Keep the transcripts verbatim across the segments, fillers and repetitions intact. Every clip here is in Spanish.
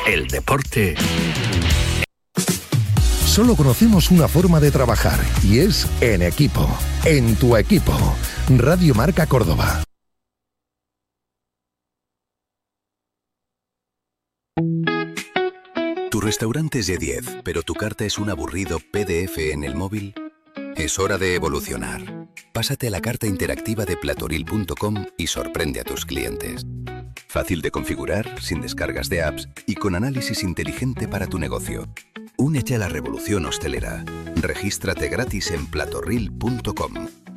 El deporte. Solo conocemos una forma de trabajar y es en equipo. En tu equipo. Radio Marca Córdoba. Tu restaurante es de diez, pero tu carta es un aburrido P D F en el móvil. Es hora de evolucionar. Pásate a la carta interactiva de platoril punto com y sorprende a tus clientes. Fácil de configurar, sin descargas de apps y con análisis inteligente para tu negocio. Únete a la revolución hostelera. Regístrate gratis en platoril punto com.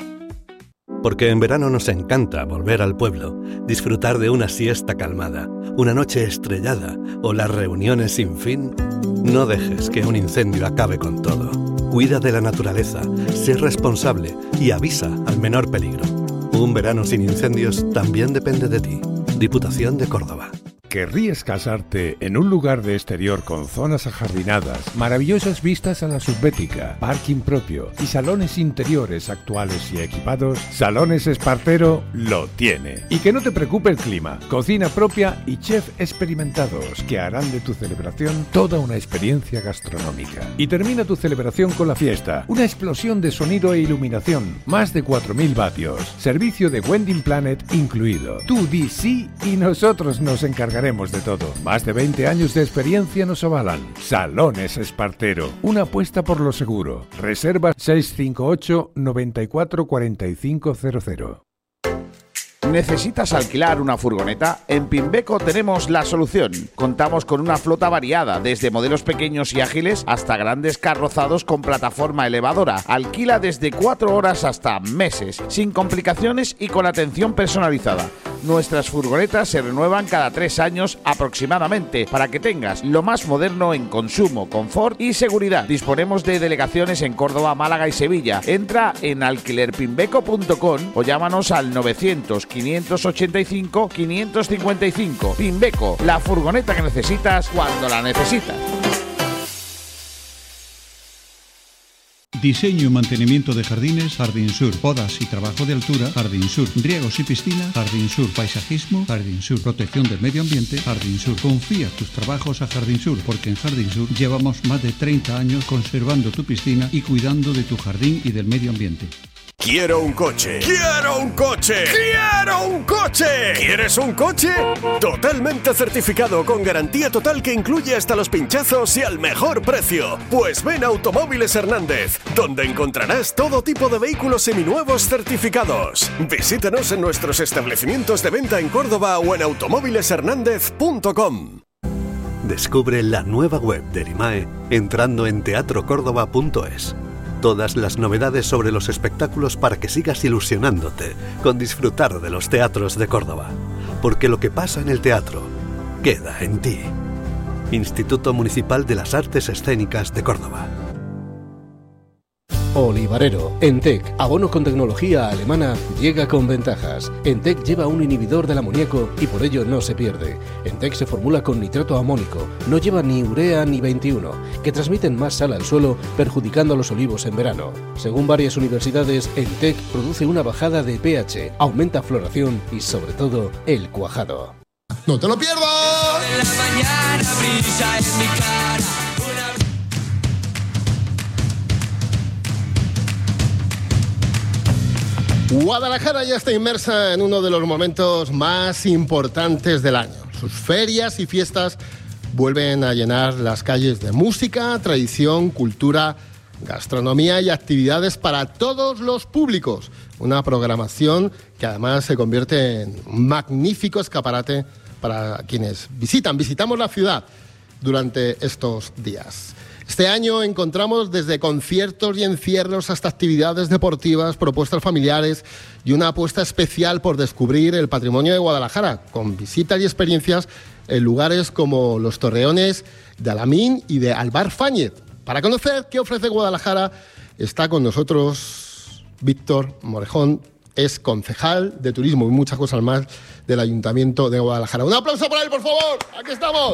Porque en verano nos encanta volver al pueblo, disfrutar de una siesta calmada, una noche estrellada o las reuniones sin fin. No dejes que un incendio acabe con todo. Cuida de la naturaleza, sé responsable y avisa al menor peligro. Un verano sin incendios también depende de ti. Diputación de Córdoba. ¿Querrías casarte en un lugar de exterior con zonas ajardinadas, maravillosas vistas a la subbética, parking propio y salones interiores actuales y equipados? Salones Espartero lo tiene. Y que no te preocupe el clima, cocina propia y chef experimentados que harán de tu celebración toda una experiencia gastronómica. Y termina tu celebración con la fiesta, una explosión de sonido e iluminación, más de cuatro mil vatios, servicio de Wedding Planet incluido. Tú di sí y nosotros nos encargaremos de todo. Más de veinte años de experiencia nos avalan. Salones Espartero, una apuesta por lo seguro. Reserva seis cinco ocho, noventa y cuatro, cuarenta y cinco cero cero. ¿Necesitas alquilar una furgoneta? En Pimbeco tenemos la solución. Contamos con una flota variada, desde modelos pequeños y ágiles hasta grandes carrozados con plataforma elevadora. Alquila desde cuatro horas hasta meses, sin complicaciones y con atención personalizada. Nuestras furgonetas se renuevan cada tres años aproximadamente para que tengas lo más moderno en consumo, confort y seguridad. Disponemos de delegaciones en Córdoba, Málaga y Sevilla. Entra en alquiler pimbeco punto com o llámanos al novecientos, quinientos ochenta y cinco, quinientos cincuenta y cinco. Pimbeco, la furgoneta que necesitas cuando la necesitas. Diseño y mantenimiento de jardines, Jardín Sur. Podas y trabajo de altura, Jardín Sur. Riegos y piscina, Jardín Sur. Paisajismo, Jardín Sur. Protección del medio ambiente, Jardín Sur. Confía tus trabajos a Jardín Sur, porque en Jardín Sur llevamos más de treinta años conservando tu piscina y cuidando de tu jardín y del medio ambiente. Quiero un coche. ¡Quiero un coche! ¡Quiero un coche! ¿Quieres un coche? Totalmente certificado, con garantía total que incluye hasta los pinchazos y al mejor precio. Pues ven a Automóviles Hernández, donde encontrarás todo tipo de vehículos seminuevos certificados. Visítanos en nuestros establecimientos de venta en Córdoba o en automóviles hernández punto com. Descubre la nueva web del I M A E entrando en teatro córdoba punto es. Todas las novedades sobre los espectáculos para que sigas ilusionándote con disfrutar de los teatros de Córdoba. Porque lo que pasa en el teatro queda en ti. Instituto Municipal de las Artes Escénicas de Córdoba. Olivarero, Entec, abono con tecnología alemana, llega con ventajas. Entec lleva un inhibidor del amoníaco y por ello no se pierde. Entec se formula con nitrato amónico, no lleva ni urea ni veintiuno, que transmiten más sal al suelo, perjudicando a los olivos en verano. Según varias universidades, Entec produce una bajada de pH, aumenta floración y sobre todo el cuajado. ¡No te lo pierdas! La mañana brilla en mi cara. Guadalajara ya está inmersa en uno de los momentos más importantes del año. Sus ferias y fiestas vuelven a llenar las calles de música, tradición, cultura, gastronomía y actividades para todos los públicos. Una programación que además se convierte en un magnífico escaparate para quienes visitan, visitamos la ciudad durante estos días. Este año encontramos desde conciertos y encierros hasta actividades deportivas, propuestas familiares y una apuesta especial por descubrir el patrimonio de Guadalajara, con visitas y experiencias en lugares como los Torreones de Alamín y de Alvar Fáñez. Para conocer qué ofrece Guadalajara, está con nosotros Víctor Morejón, es concejal de turismo y muchas cosas más del Ayuntamiento de Guadalajara. Un aplauso para él, por favor. Aquí estamos.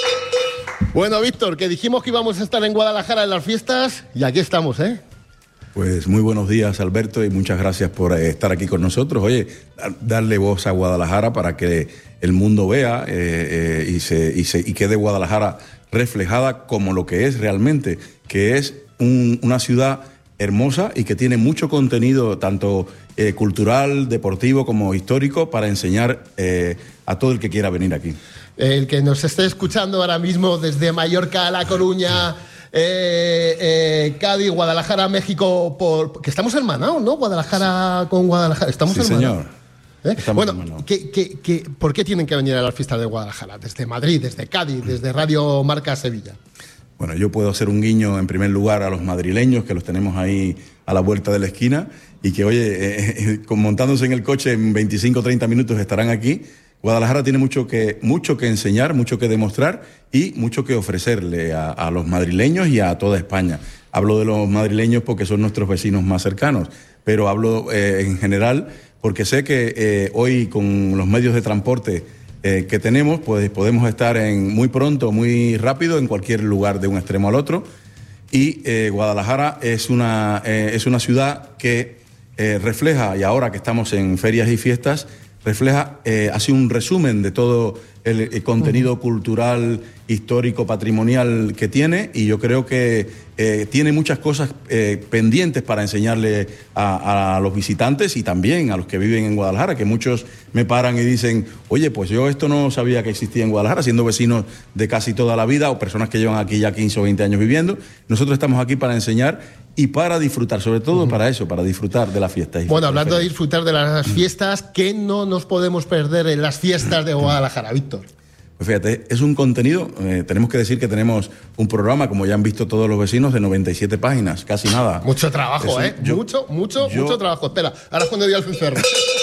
Bueno, Víctor, que dijimos que íbamos a estar en Guadalajara en las fiestas y aquí estamos, ¿eh? Pues muy buenos días, Alberto, y muchas gracias por eh, estar aquí con nosotros. Oye, darle voz a Guadalajara para que el mundo vea eh, eh, y, se, y, se, y quede Guadalajara reflejada como lo que es realmente, que es un, una ciudad hermosa y que tiene mucho contenido, tanto eh, cultural, deportivo como histórico, para enseñar eh, a todo el que quiera venir aquí. El que nos esté escuchando ahora mismo desde Mallorca a La Coruña, eh, eh, Cádiz, Guadalajara, México, por, que estamos hermanados, ¿no? Guadalajara con Guadalajara, estamos sí, hermanados. Señor. ¿Eh? Bueno, ¿qué, qué, qué, ¿por qué tienen que venir a las fiestas de Guadalajara? Desde Madrid, desde Cádiz, desde Radio Marca Sevilla. Bueno, yo puedo hacer un guiño en primer lugar a los madrileños, que los tenemos ahí a la vuelta de la esquina, y que, oye, eh, eh, montándose en el coche en veinticinco o treinta minutos estarán aquí. Guadalajara tiene mucho que, mucho que enseñar, mucho que demostrar y mucho que ofrecerle a, a los madrileños y a toda España. Hablo de los madrileños porque son nuestros vecinos más cercanos, pero hablo eh, en general porque sé que eh, hoy con los medios de transporte eh, que tenemos, pues podemos estar en muy pronto, muy rápido, en cualquier lugar de un extremo al otro. Y eh, Guadalajara es una, eh, es una ciudad que eh, refleja, y ahora que estamos en ferias y fiestas, refleja, eh, hace un resumen de todo el, el contenido uh-huh. cultural, histórico, patrimonial que tiene, y yo creo que eh, tiene muchas cosas eh, pendientes para enseñarle a, a los visitantes y también a los que viven en Guadalajara, que muchos me paran y dicen, oye, pues yo esto no sabía que existía en Guadalajara, siendo vecinos de casi toda la vida o personas que llevan aquí ya quince o veinte años viviendo. Nosotros estamos aquí para enseñar y para disfrutar, sobre todo uh-huh. para eso, para disfrutar de las fiestas. Bueno, hablando de disfrutar de las fiestas, ¿qué no nos podemos perder en las fiestas de Guadalajara, Víctor? Pues fíjate, es un contenido, eh, tenemos que decir que tenemos un programa, como ya han visto todos los vecinos, de noventa y siete páginas, casi nada. Mucho trabajo, es ¿eh? Un, yo, mucho, mucho, yo, mucho trabajo. Espera, ahora es cuando diga el cencerro.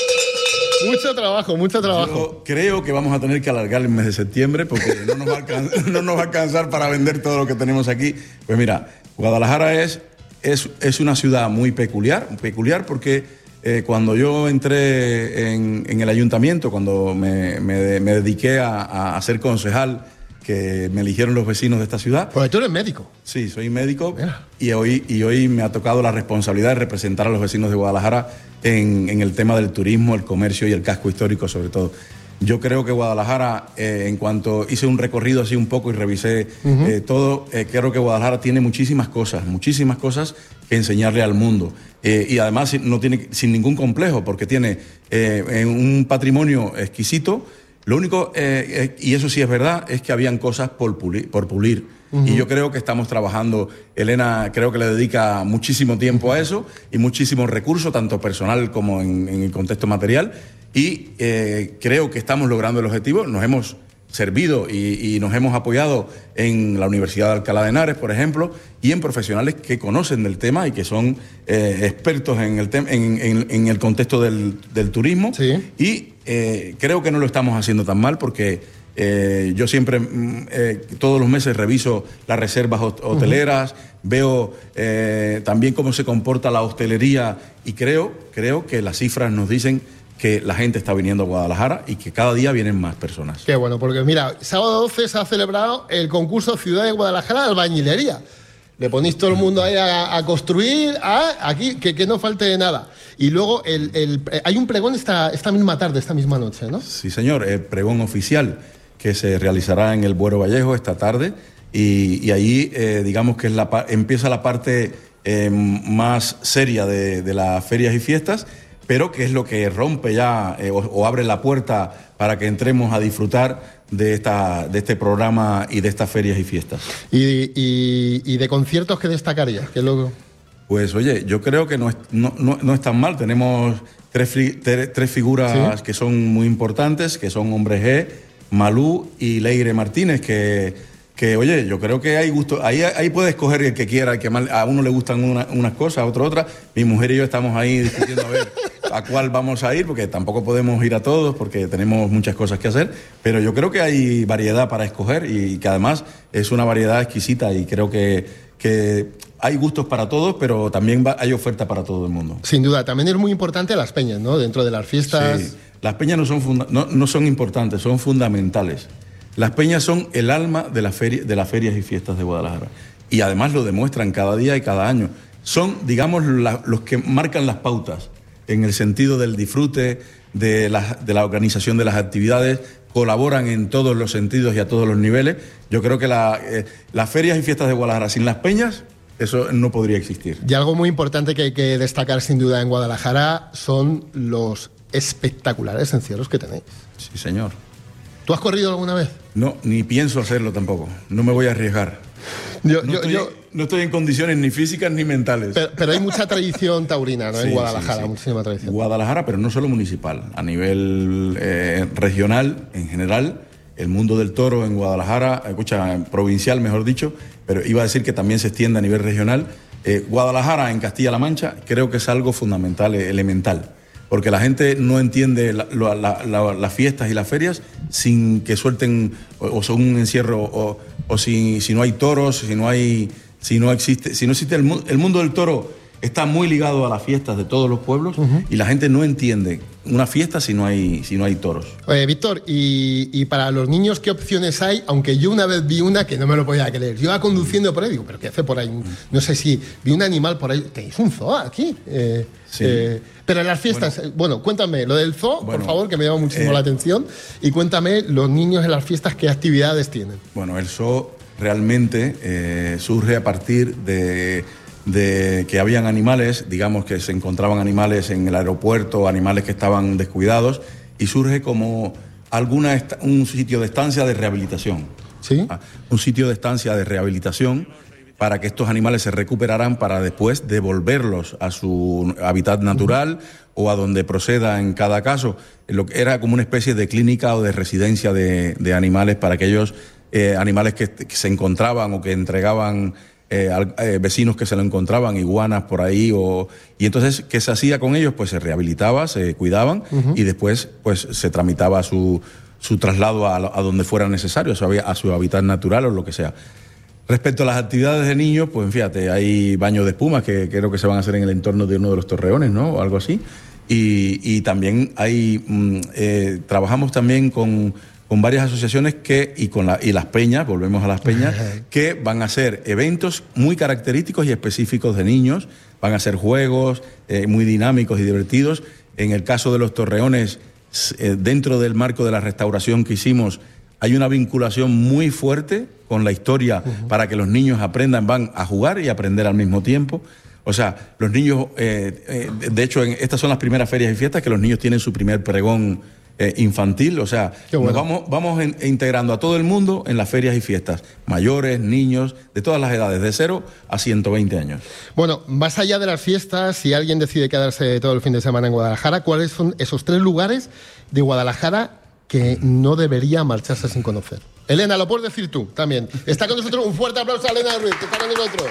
Mucho trabajo, mucho trabajo. Yo creo que vamos a tener que alargar el mes de septiembre porque no nos va a alcanzar, no nos va a alcanzar para vender todo lo que tenemos aquí. Pues mira, Guadalajara es, es, es una ciudad muy peculiar, peculiar porque Eh, cuando yo entré en, en el ayuntamiento, cuando me, me, me dediqué a, a ser concejal, que me eligieron los vecinos de esta ciudad. Porque tú eres médico. Sí, soy médico y hoy, y hoy me ha tocado la responsabilidad de representar a los vecinos de Guadalajara en, en el tema del turismo, el comercio y el casco histórico sobre todo. Yo creo que Guadalajara, eh, en cuanto hice un recorrido así un poco y revisé uh-huh. eh, todo, eh, creo que Guadalajara tiene muchísimas cosas, muchísimas cosas que enseñarle al mundo. Eh, y además no tiene sin ningún complejo, porque tiene eh, un patrimonio exquisito. Lo único, eh, eh, y eso sí es verdad, es que habían cosas por pulir. Por pulir. Uh-huh. Y yo creo que estamos trabajando, Elena creo que le dedica muchísimo tiempo a eso y muchísimos recursos, tanto personal como en, en el contexto material. Y eh, creo que estamos logrando el objetivo. Nos hemos servido y, y nos hemos apoyado en la Universidad de Alcalá de Henares, por ejemplo, y en profesionales que conocen del tema y que son eh, expertos en el, tem- en, en, en el contexto del, del turismo. Sí. Y eh, creo que no lo estamos haciendo tan mal porque eh, yo siempre, eh, todos los meses reviso las reservas hoteleras, uh-huh. veo eh, también cómo se comporta la hostelería y creo, creo que las cifras nos dicen que la gente está viniendo a Guadalajara y que cada día vienen más personas. Qué bueno, porque mira, sábado doce se ha celebrado el concurso Ciudad de Guadalajara de albañilería. Le ponéis todo el mundo ahí a, a construir, a, aquí, que, que no falte nada. Y luego el, el, hay un pregón esta, esta misma tarde, esta misma noche, ¿no? Sí, señor, el pregón oficial que se realizará en el Buero Vallejo esta tarde y, y ahí, eh, digamos que es la, empieza la parte eh, más seria de, de las ferias y fiestas, pero que es lo que rompe ya eh, o, o abre la puerta para que entremos a disfrutar de esta de este programa y de estas ferias y fiestas. ¿Y, y, y de conciertos qué destacarías? ¿Qué logo? Pues oye, yo creo que no es, no, no, no es tan mal. Tenemos tres, tres, tres figuras ¿sí? que son muy importantes, que son Hombre G, Malú y Leire Martínez, que... que oye, yo creo que hay gusto, ahí, ahí puede escoger el que quiera, el que más, a uno le gustan una, unas cosas, a otro otras. Mi mujer y yo estamos ahí discutiendo a ver a cuál vamos a ir, porque tampoco podemos ir a todos, porque tenemos muchas cosas que hacer, pero yo creo que hay variedad para escoger y que además es una variedad exquisita y creo que, que hay gustos para todos, pero también va, hay oferta para todo el mundo. Sin duda, también es muy importante las peñas, ¿no? Dentro de las fiestas. Sí, las peñas no son, funda- no, no son importantes, son fundamentales. Las peñas son el alma de, la feria, de las ferias y fiestas de Guadalajara. Y además lo demuestran cada día y cada año. son, digamos, la, los que marcan las pautas en el sentido del disfrute, de la, de la organización de las actividades, colaboran en todos los sentidos y a todos los niveles. Yo creo que la, eh, las ferias y fiestas de Guadalajara sin las peñas, eso no podría existir. Y algo muy importante que hay que destacar sin duda en Guadalajara son los espectaculares encierros que tenéis. Sí, señor. ¿Tú has corrido alguna vez? No, ni pienso hacerlo tampoco. No me voy a arriesgar. Yo, no, yo, estoy, yo, no estoy en condiciones ni físicas ni mentales. Pero, pero hay mucha tradición taurina, ¿no? Sí, en Guadalajara, sí, sí. muchísima tradición. Guadalajara, pero no solo municipal, a nivel eh, regional, en general, el mundo del toro en Guadalajara, escucha, provincial, mejor dicho, pero iba a decir que también se extiende a nivel regional. Eh, Guadalajara en Castilla-La Mancha creo que es algo fundamental, elemental, porque la gente no entiende la, la, la, la, las fiestas y las ferias sin que suelten o, o son un encierro o, o si, si no hay toros, si no hay, si no existe, si no existe el, el mundo del toro está muy ligado a las fiestas de todos los pueblos, uh-huh. y la gente no entiende una fiesta si no hay, si no hay toros. Oye, Víctor, y, y para los niños, ¿qué opciones hay? Aunque yo una vez vi una que no me lo podía creer. Yo iba conduciendo por ahí, digo, ¿pero qué hace por ahí? No sé si vi un animal por ahí. ¿Tenéis un zoo aquí? Eh, sí. Eh, pero en las fiestas, bueno, bueno cuéntame, lo del zoo, bueno, por favor, que me llama muchísimo eh, la atención. Y cuéntame, los niños en las fiestas, ¿qué actividades tienen? Bueno, el zoo realmente eh, surge a partir de... de que habían animales, digamos que se encontraban animales en el aeropuerto, animales que estaban descuidados, y surge como alguna est- un sitio de estancia de rehabilitación. ¿Sí? Ah, un sitio de estancia de rehabilitación para que estos animales se recuperaran para después devolverlos a su hábitat natural uh-huh. o a donde proceda en cada caso. Lo que era como una especie de clínica o de residencia de, de animales para aquellos eh, animales que, que se encontraban o que entregaban Eh, al, eh, vecinos que se lo encontraban, iguanas por ahí, o, y entonces, ¿qué se hacía con ellos? Pues se rehabilitaba, se cuidaban uh-huh. y después pues se tramitaba su, su traslado a, a donde fuera necesario, a su, a su hábitat natural o lo que sea. Respecto a las actividades de niños, pues fíjate, hay baños de espumas que creo que se van a hacer en el entorno de uno de los torreones, ¿no? O algo así. Y, y también hay, mm, eh, trabajamos también con... con varias asociaciones que y con la y las peñas, volvemos a las peñas, que van a hacer eventos muy característicos y específicos de niños, van a hacer juegos eh, muy dinámicos y divertidos. En el caso de los torreones, eh, dentro del marco de la restauración que hicimos, hay una vinculación muy fuerte con la historia uh-huh. para que los niños aprendan, van a jugar y aprender al mismo tiempo. O sea, los niños, eh, eh, de hecho, en, estas son las primeras ferias y fiestas que los niños tienen su primer pregón Eh, infantil, o sea, bueno. nos vamos, vamos en, integrando a todo el mundo en las ferias y fiestas, mayores, niños, de todas las edades, de cero a ciento veinte años. Bueno, más allá de las fiestas, si alguien decide quedarse todo el fin de semana en Guadalajara, ¿cuáles son esos tres lugares de Guadalajara que no debería marcharse sin conocer? Elena, lo puedes decir tú también. Está con nosotros, un fuerte aplauso a Elena Ruiz, que está con nosotros.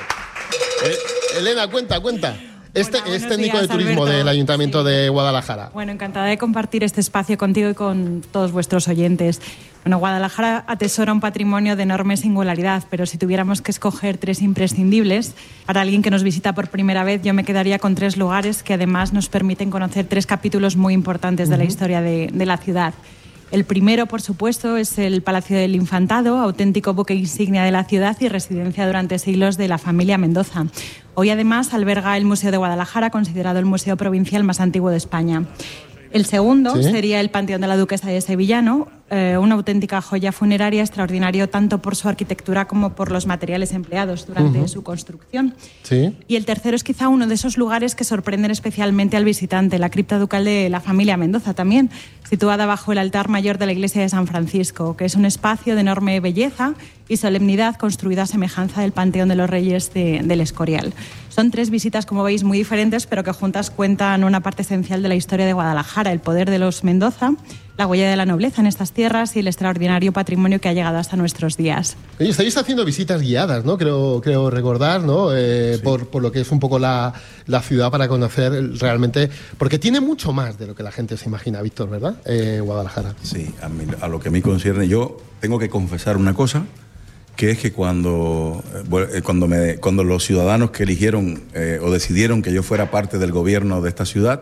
Eh, Elena, cuenta, cuenta. Este Hola, es técnico días, de turismo Alberto. del Ayuntamiento sí. de Guadalajara. Bueno, encantada de compartir este espacio contigo y con todos vuestros oyentes. Bueno, Guadalajara atesora un patrimonio de enorme singularidad, pero si tuviéramos que escoger tres imprescindibles, para alguien que nos visita por primera vez, yo me quedaría con tres lugares que además nos permiten conocer tres capítulos muy importantes de uh-huh. la historia de, de la ciudad. El primero, por supuesto, es el Palacio del Infantado, auténtico buque insignia de la ciudad y residencia durante siglos de la familia Mendoza. Hoy, además, alberga el Museo de Guadalajara, considerado el museo provincial más antiguo de España. El segundo ¿Sí? sería el Panteón de la Duquesa de Sevillano, eh, una auténtica joya funeraria, extraordinario tanto por su arquitectura como por los materiales empleados durante uh-huh. su construcción. ¿Sí? Y el tercero es quizá uno de esos lugares que sorprenden especialmente al visitante, la cripta ducal de la familia Mendoza también, situada bajo el altar mayor de la iglesia de San Francisco, que es un espacio de enorme belleza y solemnidad construido a semejanza del Panteón de los Reyes de, del Escorial. Son tres visitas, como veis, muy diferentes, pero que juntas cuentan una parte esencial de la historia de Guadalajara, el poder de los Mendoza, la huella de la nobleza en estas tierras y el extraordinario patrimonio que ha llegado hasta nuestros días. Oye, estáis haciendo visitas guiadas, ¿no? Creo, creo recordar, ¿no? Eh, sí. por, por lo que es un poco la, la ciudad para conocer realmente, porque tiene mucho más de lo que la gente se imagina, Víctor, ¿verdad? Eh, Guadalajara. Sí, a, mí, a lo que a mí concierne, yo tengo que confesar una cosa, que es que cuando, cuando, me, cuando los ciudadanos que eligieron eh, o decidieron que yo fuera parte del gobierno de esta ciudad,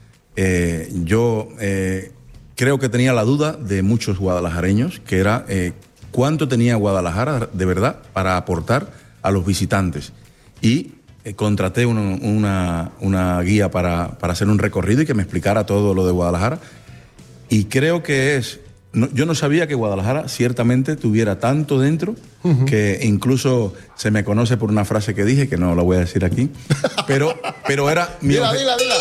eh, yo eh, creo que tenía la duda de muchos guadalajareños, que era eh, cuánto tenía Guadalajara de verdad para aportar a los visitantes. Y eh, contraté una, una, una guía para, para hacer un recorrido y que me explicara todo lo de Guadalajara. Y creo que es... No, yo no sabía que Guadalajara ciertamente tuviera tanto dentro, uh-huh. que incluso se me conoce por una frase que dije, que no la voy a decir aquí, pero, pero era... mi dila, dila, dila.